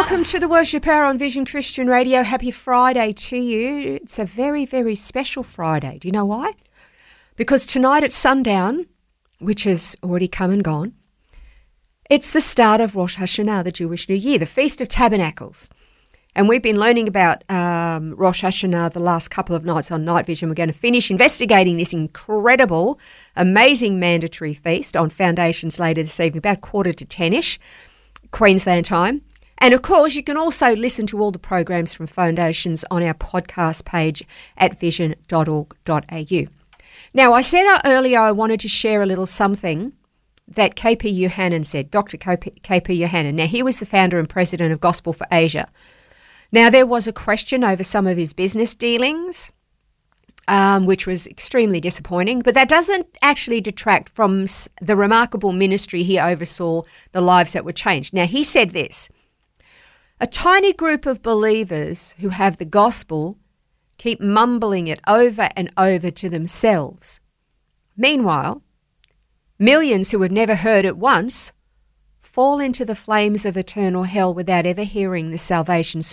Welcome to the Worship Hour on Vision Christian Radio. Happy Friday to you. It's a very, very special Friday. Do you know why? Because tonight at sundown, which has already come and gone, it's the start of Rosh Hashanah, the Jewish New Year, the Feast of Tabernacles. And we've been learning about Rosh Hashanah the last couple of nights on Night Vision. We're going to finish investigating this incredible, amazing mandatory feast on Foundations later this evening, about 9:45, Queensland time. And, of course, you can also listen to all the programs from Foundations on our podcast page at vision.org.au. Now, I said earlier I wanted to share a little something that KP Yohanan said, Dr. KP Yohanan. Now, he was the founder and president of Gospel for Asia. Now, there was a question over some of his business dealings, which was extremely disappointing, but that doesn't actually detract from the remarkable ministry he oversaw, the lives that were changed. Now, he said this: a tiny group of believers who have the gospel keep mumbling it over and over to themselves. Meanwhile, millions who have never heard it once fall into the flames of eternal hell without ever hearing the salvation